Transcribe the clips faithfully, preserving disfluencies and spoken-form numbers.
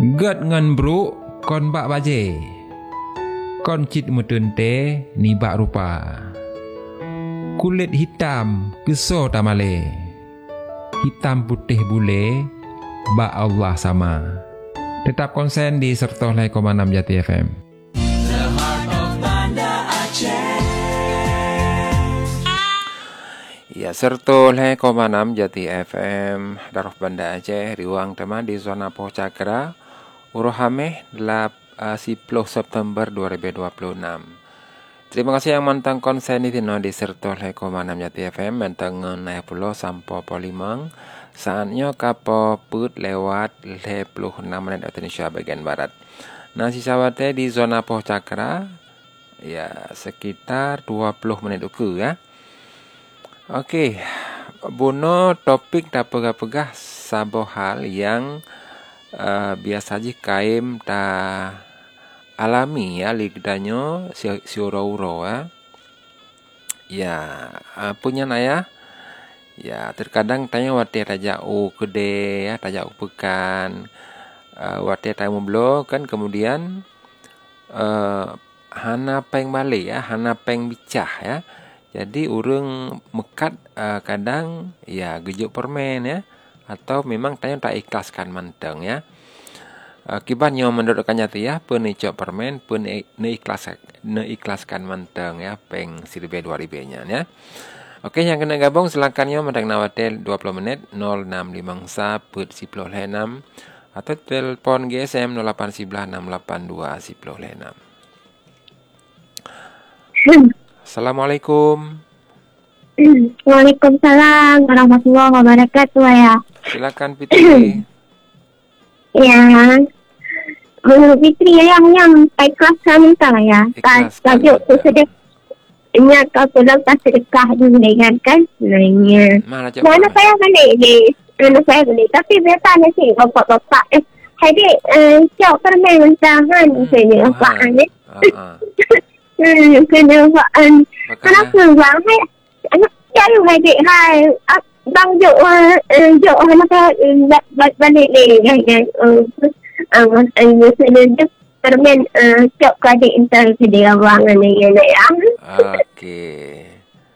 Gat ngan bro kon bak baje. Kon cit mutunte ni bak rupa. Kulit hitam keso tamale. Hitam putih bule bak Allah sama. Tetap konsen di Sertohlai koma enam Jati F M. The heart of Banda Aceh. Ya, Sertohlai koma enam Jati F M Darah Banda Aceh. Riwang teman di zona Poh Cakra. Urohameh sepuluh September dua ribu dua puluh enam. Terima kasih yang mantang konsen di tino di Sertohlai koma enam Jati F M mentang naik pulau sampo polimang. Saatnya kapo put lewat lima puluh enam menit waktu Indonesia bagian barat. Nah, sisa waktu di zona Poh Cakra ya sekitar dua puluh menit uku ya. Okey. Buno topik tak pegah-pegah sabo hal yang Uh, biasa je kaim ta alami ya ligdanyo si, si uro-uro ya. Ya, uh, punya naya. Ya, terkadang tanya wate raja u kede ya, raja u pekan. Uh, wate tamu blo kan kemudian uh, hana peng balik ya, hana peng bicah ya. Jadi urang mekat uh, kadang ya gejuk permen ya. Atau memang tanya tak ikhlaskan menteng ya. Akibatnya menurut kanyati ya, pun icok permen, pun ne ikhlas ne ikhlaskan menteng ya, peng siribe dua ribunya ya. Okey, yang kena gabung silakannya mendang nawatel dua puluh menit nol enam lima sa put sepuluh enam atau telefon G S M nol lapan sebelas enam lapan dua sepuluh enam. Assalamualaikum. Waalaikumsalam warahmatullahi wabarakatuh ya. Silakan Fitri. Ya. Menurut Fitri ya yang yang ikhlas kami tak ya. Tajuk tu sedek. Ingat kau pulang tak sedekah dulu dengan kan? Nanya. Mana saya balik ni? Mana saya balik? Tapi biasa nasi bapak-bapak eh. Jadi eh cok permen jangan misalnya apaan ni? Hmm, kena apaan? Kenapa bang? Anak cari adik hai bang jok jok anak balik ni kan kan ah maksudnya permen cok adik entar ke dia abang ni nak ya. Okey.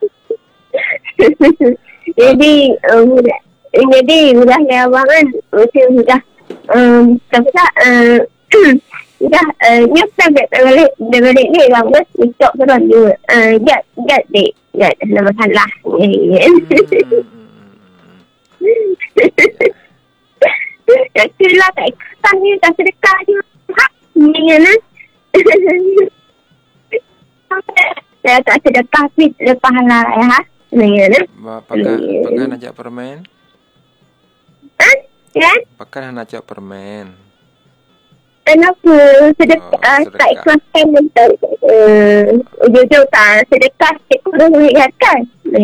Jadi jadi sudah ya abang kan sudah tapi tak dah nyap sampai balik balik ni bang bos cok terus juga jat jat dek jat nama salah ni itulah tak ikhlas ni tak sedekah je ni kan saya tak sedekah fit lepas lah ya ni kan pakai pakai najak permen kan pakai najak permen. Kenapa sedekah, oh, sedekah. Tak ikhlaskan mentang uh, ujung-ujung tak sedekah kurang mengingatkan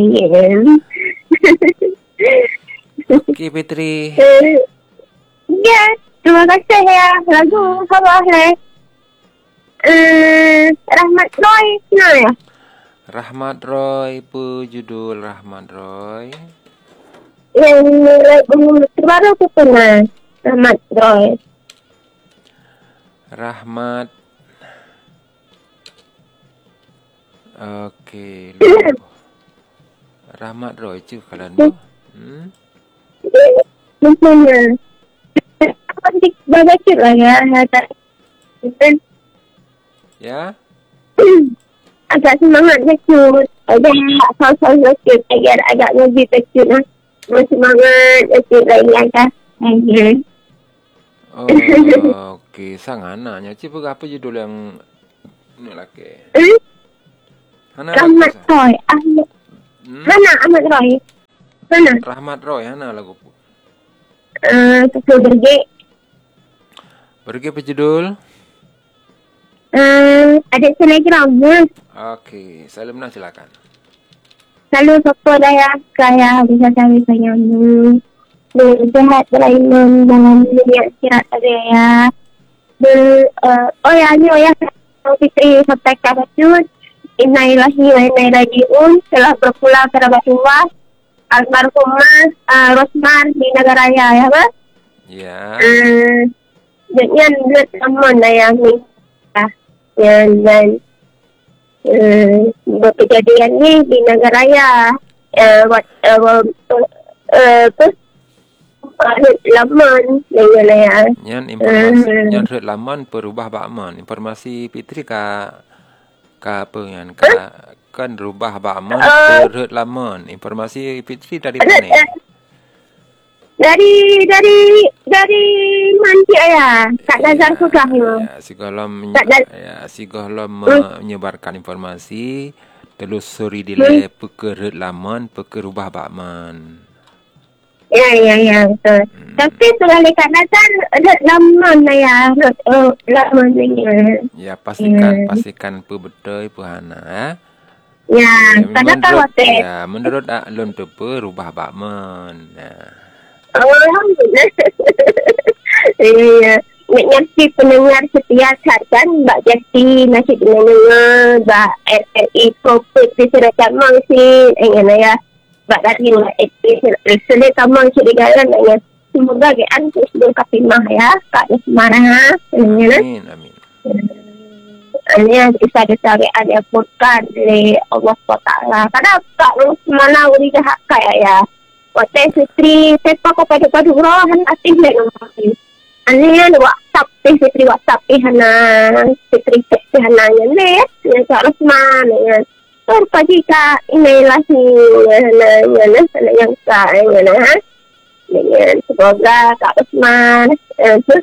Okey Fitri uh, ya terima kasih ya lagu Hawah lah uh, Rahmat Roy nah ya Rahmat Roy apa judul Rahmat Roy yang lagu terbaru tu pernah Rahmat Roy Rahmat. Okey. Rahmat Roy je kalau tu. Hmm. Mungkin apa dik baca lah ya. Ya. Agak semangat kecil. Ada hal-hal kecil agar agak lebih kecil lah. Semangat kecil lagi kan. Oh, okey. Sang anaknya. Cik apa judul yang ni lagi? Hmm? Hana Rahmat Roy. Ahmad. Hmm? Hana Ahmad Roy. Hana. Rahmat Roy. Hana lagu pun. Uh, Ketua Berge. Berge apa judul? Uh, ada telegram. Okey. Salam nak silakan. Selalu siapa dah ya. Kaya bisa cari sayangmu. Sehat berlainan dalam dunia akhirat ada ya. Ber, uh, oh ya ni oh ya Fitri sampai kabatun innalillahi wa inna ilaihi raji'un telah berpulang ke Rasulullah almarhumah uh, Rosmar di Nagaraya ya Pak. Ya. Uh, dengan lut aman lah yang ni. Ah, yang dan uh, berkejadian ni di negara raya. Uh, wat, uh, uh, uh, uh, Lut laman dengan ya. Yang informasi Uh, yang lut laman perubah bakman. Informasi Fitri ka ka apa yang ka kan rubah bakman Uh, perut laman. Informasi Fitri dari lut, mana? uh, dari dari dari manci ya. Tak nazar sudah ni. Ya, sigolom Tak dan ya, sigolom hmm, menyebarkan informasi telusuri dile hmm. pekerut laman pekerubah bakman. Ya, ya, ya, betul. Hmm. Tapi sekali kat nazar, lut laman lah ya. Lut uh, laman ni. Ya, pastikan Hmm. pastikan pu betul pu hana ya. Ya, Ya, kadang tahu menurut hotel. ya, menurut aklun tu perubah bakman. Ya. Alhamdulillah. Ya, ya. Nak ngerti pendengar setia kan, Mbak Jati nasi dengar Mbak L L E Propet di Serat Tamang si, ingin ya. Mbak Tati nak aktif Serat Tamang si digaran ya. Semoga gaan tu sudah kapimah ya, Kak Desmarah. Ingin ya. Amin, amin. Ini bisa disarian yang putkan oleh Allah subhanahu wa taala. Karena Kak Desmarah uri jahat kaya ya. Waktu Fitri, saya kau pada pada rohan aktif lagi. Ani yang WhatsApp, Fitri WhatsApp eh hana, Fitri cek hana yang net, yang Kak Rosman, yang so pagi Kak email lah si hana yang net, hana yang Kak yang ha, dengan semoga Kak Rosman terus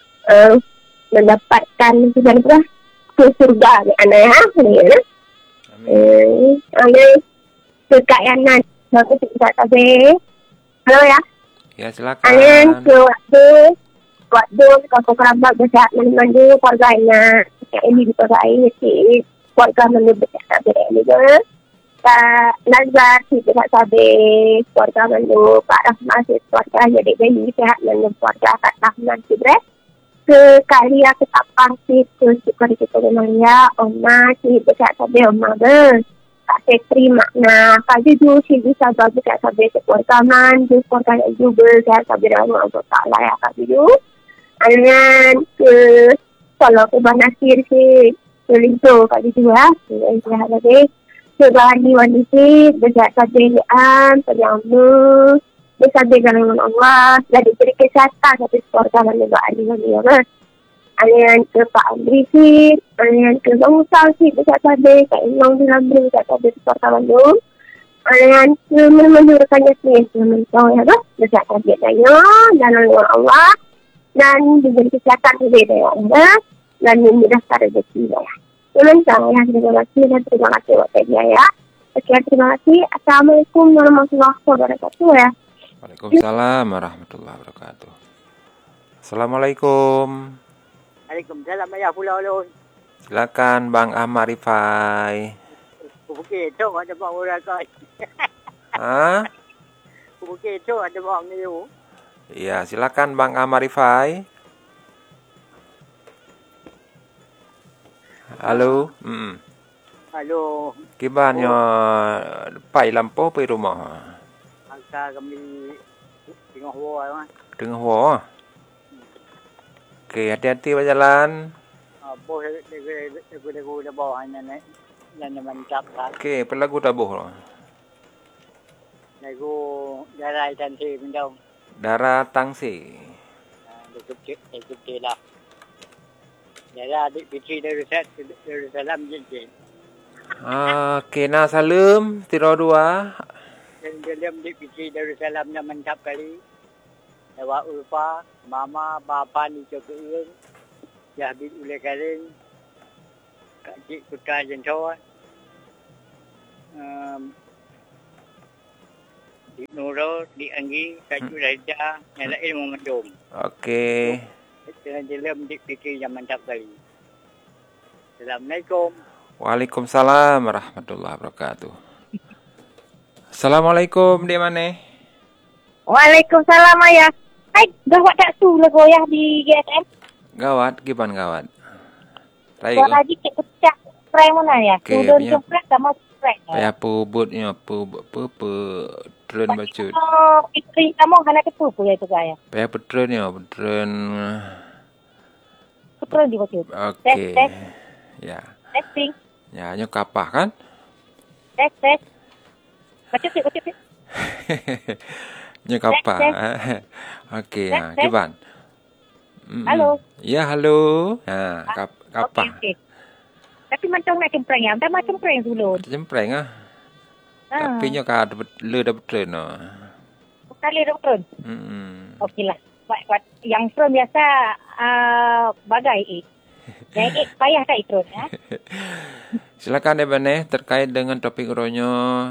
mendapatkan sesuatu apa ke surga ni ana ya, ni ya. Amin. Ani kekayaan aku tidak tahu. Halo ya. Ya, Anin silakan. ke waktu waktu kalau kerabat bersiap mandu keluarganya ini di keluarga ini keluarga mandu bersiap sabi ini juga. Kak Nazar si bersiap sabi keluarga mandu Pak Rahman si keluarga jadi bayi sehat mandu keluarga Kak Rahman si bre ke Kalia ke Tapang si ke si keluarga kita Maria Oma si bersiap sabi Oma ber. Kak Setri makna Kak Juju si bisa bagi Kak Sabi keluarga man di keluarga juga Kak Sabi dalam Allah Ta'ala ya Kak Juju. Dengan ke kalau ke Banasir si Kelinto Kak Juju ya. Saya lagi sebahan diwani si berjaya Sabi lian penyambung bersabi dengan Allah dan diberi kesehatan tapi keluarga man juga adil ya. Alian ke Pak Andri si, alian ke Bang Usal si, dekat Sabi, Kak Inong di Lambri, dekat Sabi, dekat Bandung. Alian ke mana-mana rekannya si, yang tahu ya kan, dekat Sabi daya, dan lalu Allah, dan diberi kesehatan lebih daya Allah, dan memudahkan rezeki daya. Memang saya, terima kasih dan terima kasih waktu dia ya. Sekian, terima kasih. Assalamualaikum warahmatullahi wabarakatuh ya. Waalaikumsalam warahmatullahi wabarakatuh. Assalamualaikum. Waalaikumsalam ayah pulau lon. Silakan Bang Ahmad Rifai. Bukit tu ada bang orang kau. Ha? Bukit tu ada bang ni tu. Ya, silakan Bang Ahmad Rifai. Halo. Hmm. Halo. Kibanyo pai lampu pai rumah. Angka kami tengah war kan. Tengah war. Okey, hati-hati berjalan. Ah, bos aku aku dah bawa nenek dan mantap kan. Okey, pelagu tabuh. Lagu jarai cantik bendau. Darah tangsi. Ah, dekat dekat dekat lah. Jarai adik kecil dari set dari salam je. Ah, kena salam tiro dua. Dan dalam adik kecil dari salam dah mantap kali. Lewat Ulfa, Mama, Bapa ni cokuin, Yahbid Ule Kaling, Kak Cik Kuta Jentor, um, Di Nurul, Di Anggi, Kak Cik Raja, yang lain mengandung. Okey. Dengan dalam dik fikir yang mantap kali. Assalamualaikum. Waalaikumsalam warahmatullahi wabarakatuh. Assalamualaikum, di mana? Waalaikumsalam ayah. Hai, gawat tak tu lah goyah di G S M. Gawat, gimana gawat? Rai. Gawat lagi cek pecah spray mana ya? Okay, Tudun punya- coklat sama spray. Payah pubutnya, pub, apa, apa, tren bacut. Oh, isteri kamu hana ketu pun ya tu gaya. Payah petrennya, petren keperluan di waktu. Okey. Test, test, Ya. testing, Ya, nyo kapah kan? test, test. Baca sikit, baca sikit. Nyo kapah. Tes, Okey, Tes, ha, tes. Kiban. Mm-mm. Halo. Ya, halo. Ha, kap, kapah. Okey, okey. Tapi macam nak cempreng ya. Macam macam cempreng dulu. Jempreng ah. Ha. Tapi nyo ka le dah betul no. Kali doktor. Hmm. Okeylah. Buat, buat. Yang Tron biasa uh, bagai ik. Yang ik payah tak Tron ya. Silakan Debane terkait dengan topik ronyo.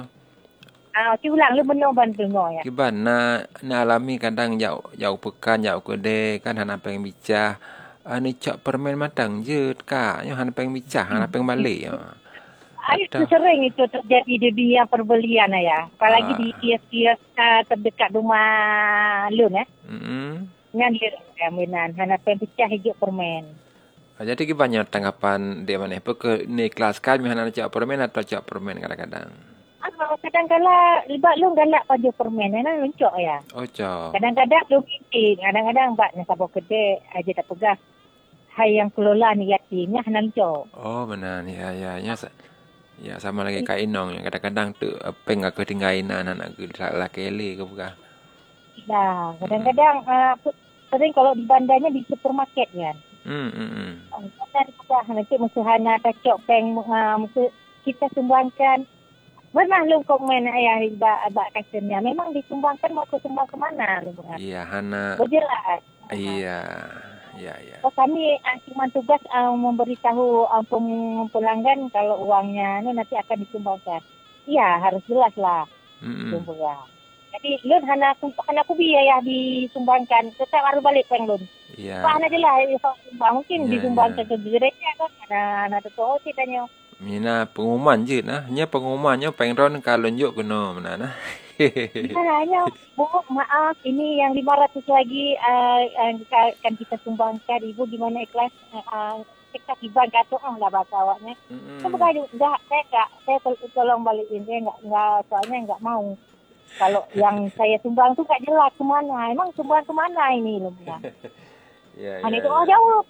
Ah, uh, ulang lu benar bantu ya. Kiban na na alami kadang jauh jauh pekan jauh kedai kan hana peng bicah. Ah ni cak permen matang je kak. Nyo hana peng bicah, hana peng balik ya. Air tu sering itu terjadi di dunia perbelian ya. Apalagi Ah. di kios-kios uh, terdekat rumah lun ya. Hmm. Ngan lihat kaminan hana peng pecah hijau permen. Ah, jadi kibannya tanggapan dia mana? Apa ni kelas kan hana cak permen atau cak permen kadang-kadang. Ah, kadang-kadang libat lu galak pada permen na luncok ya. Oh cak. Kadang-kadang lu bikin, kadang-kadang bak nak sabuk kedai aja tak pegas. Hai yang kelola ni yatimnya hana luncok. Oh benar ya ya ya. Ya sama lagi Kak Inong yang kadang-kadang tu peng aku tinggalin anak-anak ke laki ele ke bukan. Dah, kadang-kadang uh, sering kalau di bandarnya di supermarket kan. Hmm hmm. hmm. Kan kita nanti mesti hana tacok peng uh, mesti kita sumbangkan. Pernah lu komen ayah ibak abak katanya memang disumbangkan mau ke sumbang ke mana lu. Iya Hana. Berjelas. Iya. Ya ya. So, kami uh, cuma tugas uh, memberitahu uh, pem- pelanggan kalau uangnya ni nanti akan disumbangkan. Iya, harus jelas lah. Hmm. Sumbang. Jadi lun hana hana kubi ya disumbangkan. Tetap harus balik peng lun. Iya. Pak hana jelah sumbang mungkin Ya, disumbangkan ya. ke gereja kan. Hana hana tahu ceritanya. Mina pengumuman je nah. Nya pengumumannya pengron kalau njuk kena mana nah. Hanya Bu, maaf ini yang lima ratus lagi uh, uh, akan kita sumbangkan. Ibu gimana ikhlas uh, kita tiban kata ah lah bahasa awaknya. Hmm. Saya berkata, enggak, saya enggak, saya tol- tolong balikin, saya enggak, enggak, soalnya enggak mau. Kalau yang saya sumbang tu enggak jelas kemana, emang sumbang kemana ini loh. Ya Hanya ya. itu oh jauh.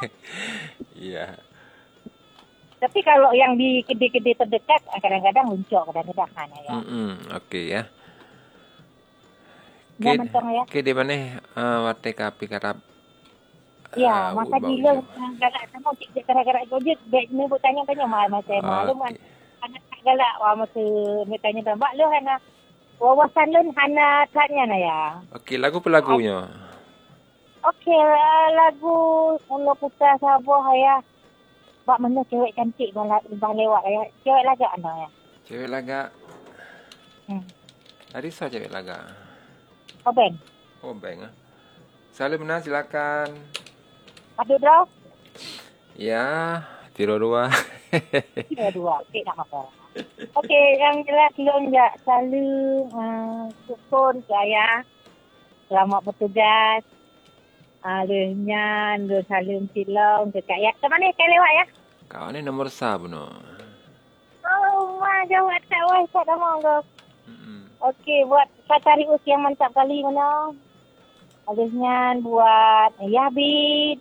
Iya. Tapi kalau yang di kedai-kedai terdekat, kadang-kadang luncok, kadang-kadang hana ya. Hmm. Okey ya. Dah mentong ya. Okey di mana uh, wate kapi karap. Ya, ah, masa ubah gila ujuk. galak sama cik gara-gara gojek, baik ni buat tanya-tanya mal saya malu man. Okey. Hana tak galak wah masa ni tanya tambah lu hana wawasan lu hana tanya na ya. Okey, lagu apa lagunya? Okey, uh, lagu Mula Putar Sabah ya. Bak mana cewek cantik bang, bang lewat ya. Cewek lagak anda ya. Cewek laga. Hmm. Arisa cewek laga. Oh Ben. Oh, bang ah. Salim nah silakan. Aduh draw. Ya, tiro dua. Tiga dua. Okey tak apa. Okey, yang jelas lu enggak selalu uh, sukun saya. Selamat bertugas. Ah, lu nyan, lu salim silong dekat ya. Ke mana kau lewat ya? Kau ni nombor sab no. Oh, mah jawab tak wah tak dah mau kau. Hmm. Okey, buat Fatari Us yang mantap kali mana? Habisnya buat Yabid,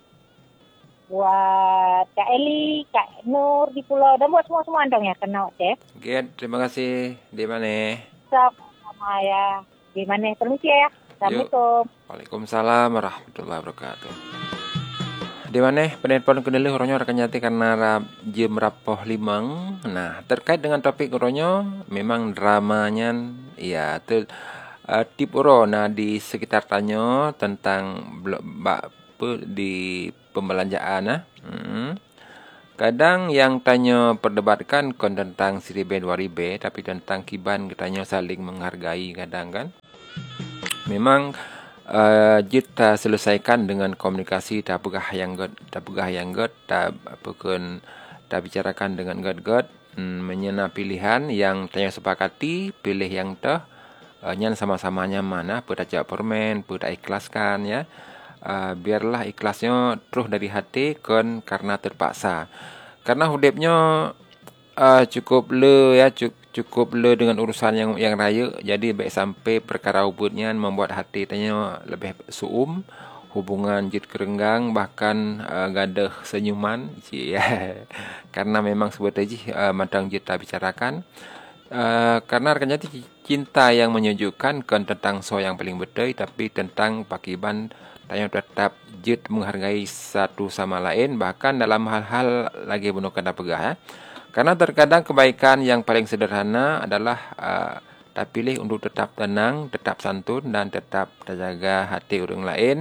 buat Kak Eli, Kak Nur di pulau dan buat semua-semua andong ya kenal chef. Okey, terima kasih. Di mana? Sama ya. Di mana? Permisi ya. Assalamualaikum. Waalaikumsalam warahmatullahi wabarakatuh. Di mana penelpon kendali horonyo rekan nyati karena jam rapoh limang. Nah, terkait dengan topik horonyo memang dramanya ya tu uh, tip oro nah di sekitar tanyo tentang blok bak pe di pembelanjaan nah. Hmm. Kadang yang tanyo perdebatkan kon tentang seribe dua ribe tapi tentang kiban kitanya saling menghargai kadang kan. Memang uh, kita selesaikan dengan komunikasi tak pegah yang god tak pegah yang god tak apapun tak bicarakan dengan god-god hmm, menyena pilihan yang tanya sepakati pilih yang teh uh, nyan sama-sama nyaman nah pedajak permen pedak ikhlaskan ya uh, biarlah ikhlasnya terus dari hati kon karena terpaksa karena hidupnya uh, cukup le ya cukup cukup le dengan urusan yang yang raya jadi baik sampai perkara ubudnya membuat hati tanya lebih suum hubungan jit kerenggang, bahkan uh, gadah senyuman. Cik, karena memang seperti uh, matang jit tak bicarakan. Uh, karena rekannya cinta yang menyejukkan kan tentang so yang paling betul, tapi tentang pakiban yang tetap jit menghargai satu sama lain, bahkan dalam hal-hal lagi bunuh kena pegah. Ya. Karena terkadang kebaikan yang paling sederhana adalah uh, tak pilih untuk tetap tenang, tetap santun, dan tetap terjaga hati orang lain.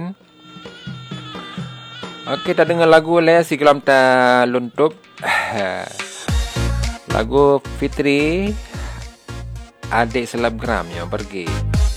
Okey, kita dengar lagu le si kelam ta luntup. Lagu Fitri, adik selebgram yang pergi.